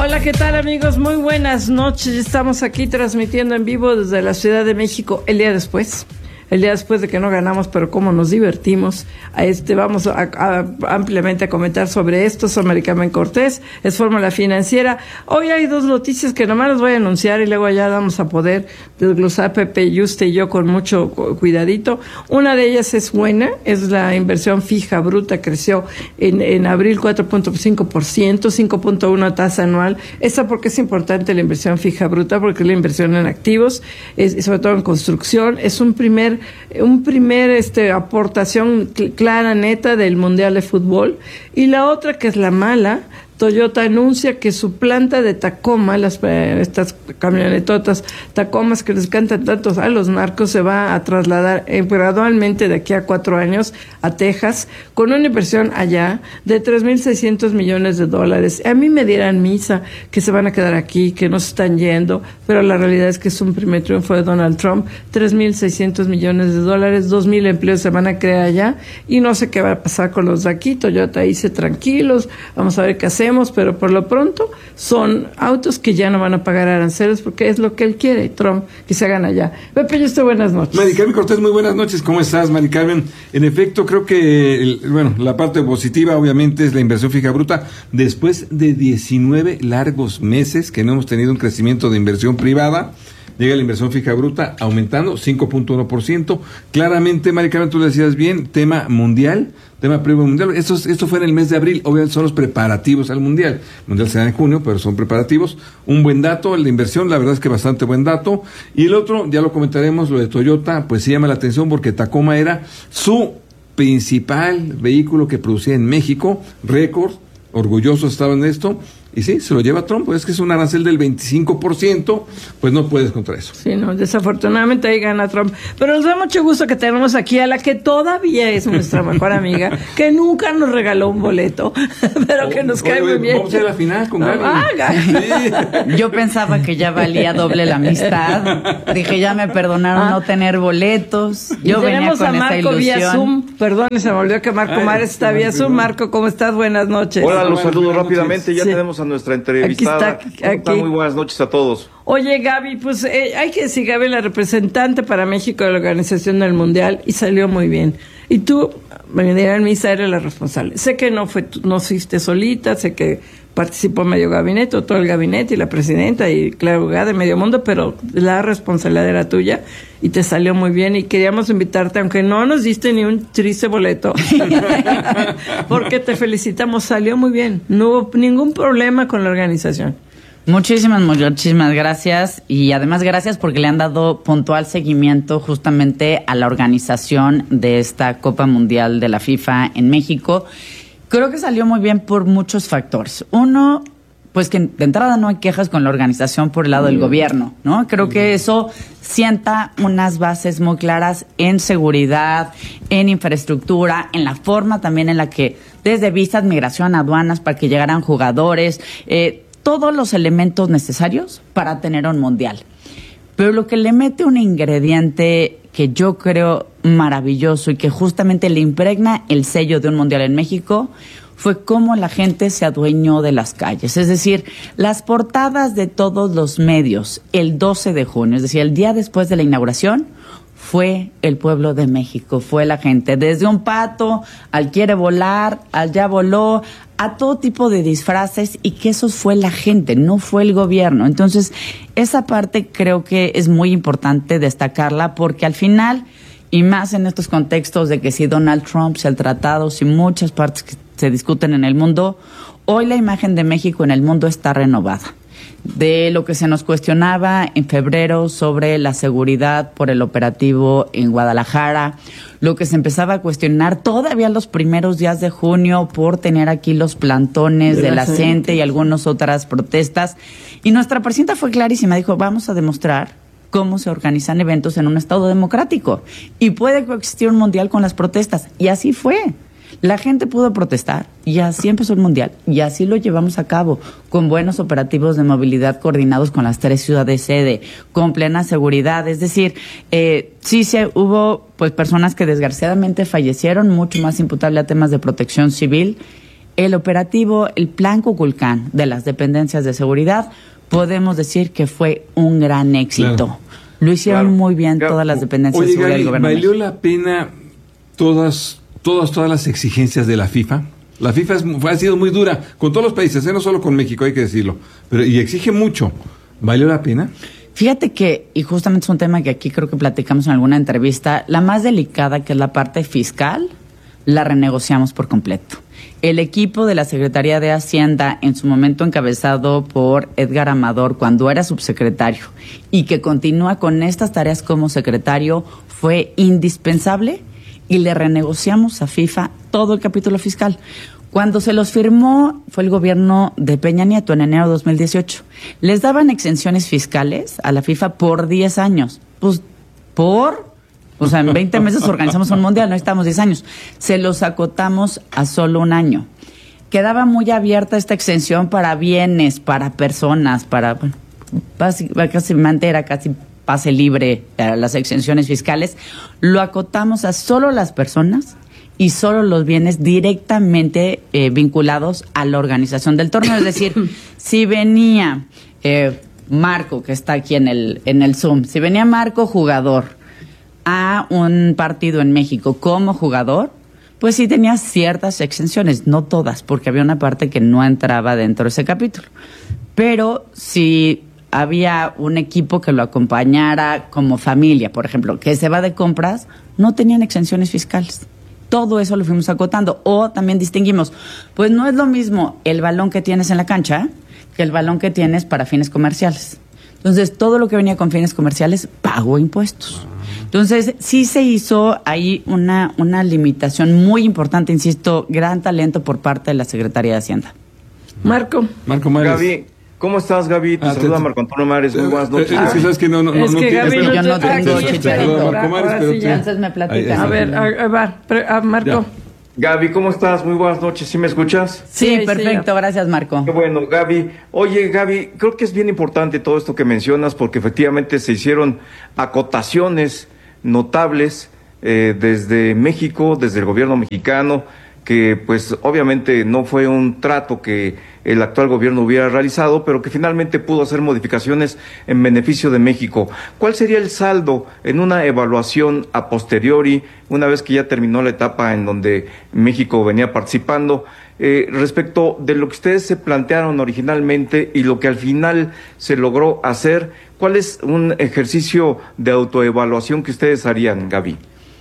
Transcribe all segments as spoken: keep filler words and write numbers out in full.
Hola, ¿qué tal, amigos? Muy buenas noches. Estamos aquí transmitiendo en vivo desde la Ciudad de México el día después. El día después de que no ganamos, pero cómo nos divertimos. A este vamos a, a, ampliamente a comentar sobre esto. Soy Mari Carmen Cortés, es Fórmula Financiera. Hoy hay dos noticias que nomás les voy a anunciar y luego ya vamos a poder desglosar Pepe y usted y yo con mucho cuidadito. Una de ellas es buena, es la inversión fija bruta, creció en, en abril cuatro punto cinco por ciento, cinco punto uno tasa anual. Esta porque es importante la inversión fija bruta, porque es la inversión en activos, es, sobre todo en construcción. Es un primer un primer este aportación clara, neta del Mundial de Fútbol. Y la otra, que es la mala, Toyota anuncia que su planta de Tacoma, las estas camionetotas Tacomas que les cantan tantos a los narcos, se va a trasladar eh, gradualmente de aquí a cuatro años a Texas, con una inversión allá de tres mil seiscientos millones de dólares. A mí me dieran misa que se van a quedar aquí, que no se están yendo, pero la realidad es que es un primer triunfo de Donald Trump. tres mil seiscientos millones de dólares, dos mil empleos se van a crear allá, y no sé qué va a pasar con los de aquí. Toyota dice tranquilos, vamos a ver qué hacemos. Pero por lo pronto son autos que ya no van a pagar aranceles, porque es lo que él quiere, Trump, que se hagan allá. Pepe, yo estoy, buenas noches. Mari Carmen Cortés, muy buenas noches. ¿Cómo estás, Mari Carmen? En efecto, creo que, el, bueno, la parte positiva obviamente es la inversión fija bruta. Después de diecinueve largos meses que no hemos tenido un crecimiento de inversión privada, llega la inversión fija bruta aumentando cinco punto uno por ciento. Claramente, Mari Carmen, tú le decías bien, tema mundial, tema previo mundial. Esto, esto fue en el mes de abril, obviamente son los preparativos al mundial. El mundial será en junio, pero son preparativos. Un buen dato, la inversión, la verdad es que bastante buen dato. Y el otro, ya lo comentaremos, lo de Toyota, pues sí llama la atención porque Tacoma era su principal vehículo que producía en México, récord, orgullosos estaban de esto. Y sí, se lo lleva Trump, pues es que es un arancel del veinticinco por ciento, pues no puedes contra eso. Sí, no, desafortunadamente ahí gana Trump. Pero nos da mucho gusto que tenemos aquí a la que todavía es nuestra mejor amiga, que nunca nos regaló un boleto, pero que nos cae muy bien. Vamos a ir a la final con Gaby. Ah, sí. Yo pensaba que ya valía doble la amistad. Dije, ya me perdonaron ah. no tener boletos. Yo y tenemos venía con a Marco esa ilusión. Vía Zoom. Perdón, se me olvidó que Marco Mar está vía Zoom. Marco, ¿cómo estás? Buenas noches. Hola, los saludo rápidamente. Ya sí. tenemos a nuestra entrevistada. Aquí está, aquí. Muy buenas noches a todos. Oye, Gaby, pues eh, hay que decir, Gaby, la representante para México de la Organización del Mundial, y salió muy bien. Y tú, me dirán, Misa, eres la responsable. Sé que no fue, no fuiste solita, sé que participó medio gabinete, o todo el gabinete, y la presidenta, y Claudio Gade, medio mundo, pero la responsabilidad era tuya, y te salió muy bien, y queríamos invitarte, aunque no nos diste ni un triste boleto, porque te felicitamos, salió muy bien, no hubo ningún problema con la organización. Muchísimas, muchísimas gracias, y además gracias porque le han dado puntual seguimiento justamente a la organización de esta Copa Mundial de la FIFA en México. Creo que salió muy bien por muchos factores. Uno, pues que de entrada no hay quejas con la organización por el lado del gobierno, ¿no? Creo que eso sienta unas bases muy claras en seguridad, en infraestructura, en la forma también en la que desde visas, migración, aduanas, para que llegaran jugadores, eh, todos los elementos necesarios para tener un mundial. Pero lo que le mete un ingrediente que yo creo maravilloso y que justamente le impregna el sello de un mundial en México fue cómo la gente se adueñó de las calles. Es decir, las portadas de todos los medios el doce de junio, es decir, el día después de la inauguración, fue el pueblo de México, fue la gente. Desde un pato, al quiere volar, al ya voló, a todo tipo de disfraces, y que eso fue la gente, no fue el gobierno. Entonces, esa parte creo que es muy importante destacarla, porque al final, y más en estos contextos de que si Donald Trump, si el tratado, si muchas partes que se discuten en el mundo, hoy la imagen de México en el mundo está renovada. De lo que se nos cuestionaba en febrero sobre la seguridad por el operativo en Guadalajara, lo que se empezaba a cuestionar todavía los primeros días de junio por tener aquí los plantones de, de la gente y algunas otras protestas. Y nuestra presidenta fue clarísima, dijo, vamos a demostrar cómo se organizan eventos en un Estado democrático y puede coexistir un mundial con las protestas. Y así fue. La gente pudo protestar y así empezó el mundial, y así lo llevamos a cabo, con buenos operativos de movilidad coordinados con las tres ciudades sede, con plena seguridad. Es decir, eh, sí se hubo pues personas que desgraciadamente fallecieron, mucho más imputable a temas de protección civil, el operativo, el plan Kukulcán de las dependencias de seguridad, podemos decir que fue un gran éxito. Claro. Lo hicieron claro. muy bien todas las dependencias Oye, de seguridad Gaby, del gobierno. ¿valió la pena todas, todas, todas las exigencias de la FIFA? La FIFA es, ha sido muy dura con todos los países, ¿eh? No solo con México, hay que decirlo, pero y exige mucho. ¿Valió la pena? Fíjate que, y justamente es un tema que aquí creo que platicamos en alguna entrevista, la más delicada, que es la parte fiscal, la renegociamos por completo. El equipo de la Secretaría de Hacienda, en su momento encabezado por Edgar Amador, cuando era subsecretario, y que continúa con estas tareas como secretario, fue indispensable, y le renegociamos a FIFA todo el capítulo fiscal. Cuando se los firmó fue el gobierno de Peña Nieto en enero de dos mil dieciocho. Les daban exenciones fiscales a la FIFA por diez años. Pues, ¿por? O sea, en veinte meses organizamos un mundial, no estamos diez años. Se los acotamos a solo un año. Quedaba muy abierta esta exención para bienes, para personas, para... Bueno, básicamente era casi pase libre a las exenciones fiscales. Lo acotamos a solo las personas y solo los bienes directamente eh, vinculados a la organización del torneo. Es decir, si venía eh, Marco, que está aquí en el, en el Zoom, si venía Marco jugador a un partido en México como jugador, pues sí tenía ciertas exenciones, no todas, porque había una parte que no entraba dentro de ese capítulo. Pero si había un equipo que lo acompañara como familia, por ejemplo, que se va de compras, no tenían exenciones fiscales. Todo eso lo fuimos acotando. O también distinguimos, pues no es lo mismo el balón que tienes en la cancha que el balón que tienes para fines comerciales. Entonces, todo lo que venía con fines comerciales pagó impuestos. Entonces, sí se hizo ahí una, una limitación muy importante, insisto, gran talento por parte de la Secretaría de Hacienda. Marco. Marco Mares. Gaby, ¿cómo estás, Gaby? Te ah, saluda te, Marco Antonio Mares. Muy buenas noches. Es que sabes que no, no, es no, que no Gaby, tienes... no, yo no tengo chicharito. Marco Mares, pero sí, ya. Entonces me platican. A ver, a, a, va, a, Marco. Ya. Gaby, ¿cómo estás? Muy buenas noches. ¿Sí me escuchas? Sí, sí perfecto. Sí. Gracias, Marco. Qué bueno, Gaby. Oye, Gaby, creo que es bien importante todo esto que mencionas porque efectivamente se hicieron acotaciones notables eh, desde México, desde el gobierno mexicano, que pues obviamente no fue un trato que el actual gobierno hubiera realizado, pero que finalmente pudo hacer modificaciones en beneficio de México. ¿Cuál sería el saldo en una evaluación a posteriori, una vez que ya terminó la etapa en donde México venía participando, eh, respecto de lo que ustedes se plantearon originalmente y lo que al final se logró hacer? ¿Cuál es un ejercicio de autoevaluación que ustedes harían, Gaby?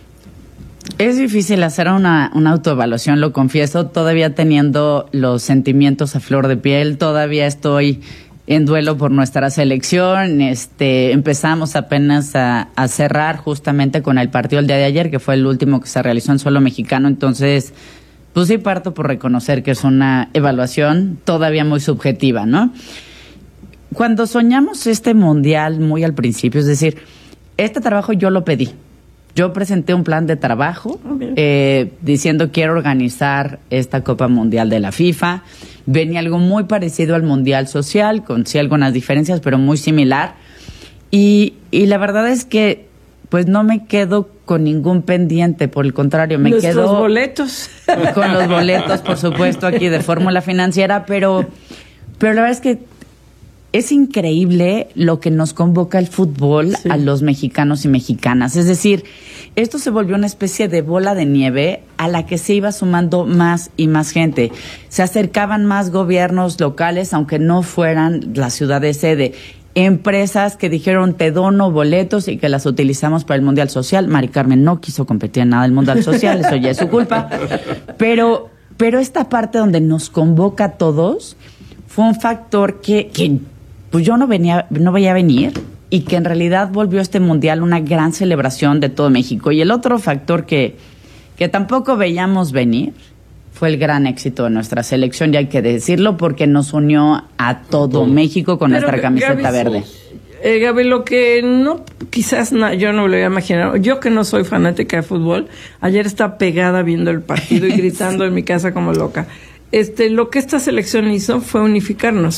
Es difícil hacer una, una autoevaluación, lo confieso, todavía teniendo los sentimientos a flor de piel, todavía estoy en duelo por nuestra selección. Este, empezamos apenas a, a cerrar justamente con el partido el día de ayer, que fue el último que se realizó en suelo mexicano, entonces pues sí parto por reconocer que es una evaluación todavía muy subjetiva, ¿no? Cuando soñamos este mundial muy al principio, es decir, este trabajo yo lo pedí. Yo presenté un plan de trabajo eh, diciendo quiero organizar esta Copa Mundial de la FIFA. Venía algo muy parecido al Mundial Social, con sí algunas diferencias, pero muy similar. Y, y la verdad es que pues no me quedo con ningún pendiente, por el contrario, me Nuestros quedo... boletos. Con los boletos, por supuesto, aquí de Fórmula Financiera, pero, pero la verdad es que es increíble lo que nos convoca el fútbol sí. a los mexicanos y mexicanas. Es decir, esto se volvió una especie de bola de nieve a la que se iba sumando más y más gente. Se acercaban más gobiernos locales, aunque no fueran la ciudad de sede. Empresas que dijeron, te dono boletos y que las utilizamos para el Mundial Social. Mari Carmen no quiso competir en nada del Mundial Social, eso ya es su culpa. Pero, pero esta parte donde nos convoca a todos fue un factor que... que pues yo no venía, no veía venir y que en realidad volvió este mundial una gran celebración de todo México. Y el otro factor que, que tampoco veíamos venir fue el gran éxito de nuestra selección, y hay que decirlo, porque nos unió a todo México con Pero, nuestra camiseta Gaby, verde. Eh, Gaby, lo que no, quizás no, yo no me lo había imaginado, yo que no soy fanática de fútbol, ayer estaba pegada viendo el partido y gritando sí. en mi casa como loca. Este, lo que esta selección hizo fue unificarnos.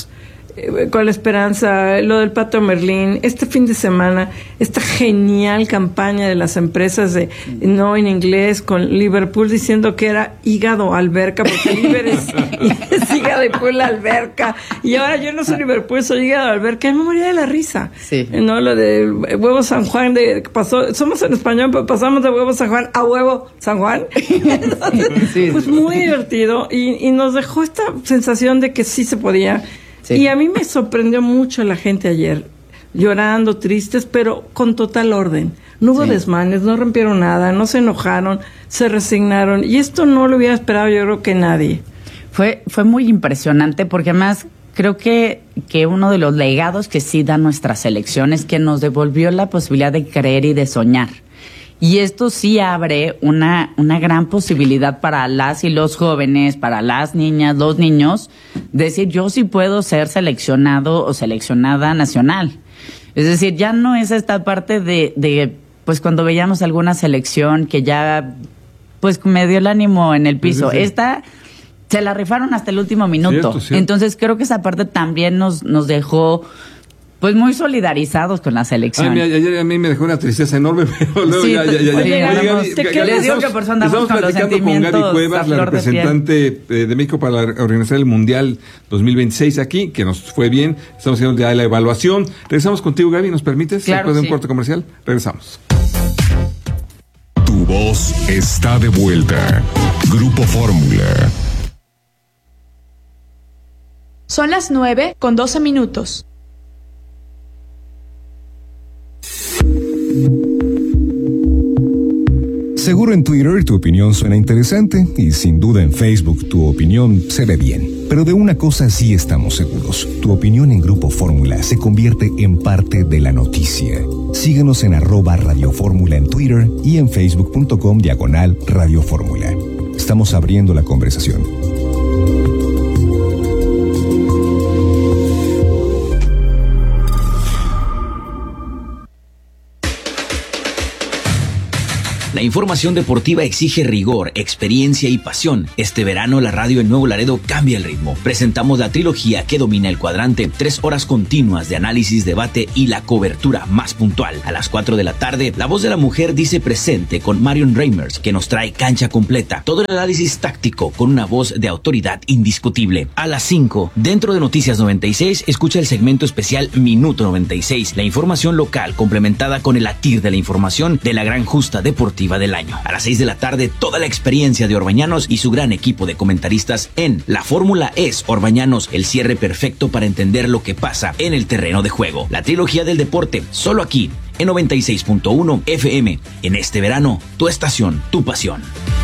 eh, con la esperanza, lo del Pato Merlín, este fin de semana, esta genial campaña de las empresas de no en inglés con Liverpool diciendo que era hígado alberca, porque Liver es, es hígado y Pool alberca, y ahora yo no soy Liverpool, soy hígado alberca, y me moría de la risa. Sí. No, lo de huevo San Juan, de pasó, somos en español, pero pasamos de huevo San Juan a huevo San Juan. Entonces, sí, pues sí. Muy divertido, y, y nos dejó esta sensación de que sí se podía. Sí. Y a mí me sorprendió mucho la gente ayer, llorando, tristes, pero con total orden. No hubo sí. desmanes, no rompieron nada, no se enojaron, se resignaron, y esto no lo hubiera esperado yo creo que nadie. Fue, fue muy impresionante, porque además creo que, que uno de los legados que sí da nuestra selección es que nos devolvió la posibilidad de creer y de soñar. Y esto sí abre una, una gran posibilidad para las y los jóvenes, para las niñas, los niños, decir, yo sí puedo ser seleccionado o seleccionada nacional. Es decir, ya no es esta parte de, de pues cuando veíamos alguna selección que ya, pues me dio el ánimo en el piso. Sí, sí, sí. Esta se la rifaron hasta el último minuto. Cierto, cierto. Entonces creo que esa parte también nos, nos dejó... pues muy solidarizados con la selección. Ay, ayer a mí me dejó una tristeza enorme, pero luego sí, ya, ya, ya. Oye, ya, ya, ya, ya les digo que por eso andamos con los sentimientos con Gaby Cuevas, la representante de, de México para la, organizar el Mundial dos mil veintiséis aquí, que nos fue bien. Estamos haciendo ya la evaluación. Regresamos contigo, Gaby, ¿nos permites? Claro, Después de un sí. corte comercial, regresamos. Tu voz está de vuelta. Grupo Fórmula. Son las nueve con doce minutos. Seguro en Twitter tu opinión suena interesante y sin duda en Facebook tu opinión se ve bien. Pero de una cosa sí estamos seguros. Tu opinión en Grupo Fórmula se convierte en parte de la noticia. Síguenos en arroba Radio Fórmula en Twitter y en facebook.com diagonal Radio Fórmula. Estamos abriendo la conversación. La información deportiva exige rigor, experiencia y pasión. Este verano la radio en Nuevo Laredo cambia el ritmo. Presentamos la trilogía que domina el cuadrante, tres horas continuas de análisis, debate y la cobertura más puntual. A las cuatro de la tarde, La Voz de la Mujer dice presente con Marion Reimers, que nos trae cancha completa. Todo el análisis táctico con una voz de autoridad indiscutible. A las cinco, dentro de Noticias noventa y seis, escucha el segmento especial Minuto noventa y seis, la información local complementada con el latir de la información de la gran justa deportiva del año. A las seis de la tarde, toda la experiencia de Orbañanos y su gran equipo de comentaristas en La Fórmula es Orbañanos, el cierre perfecto para entender lo que pasa en el terreno de juego. La trilogía del deporte, solo aquí, en noventa y seis punto uno F M. En este verano, tu estación, tu pasión.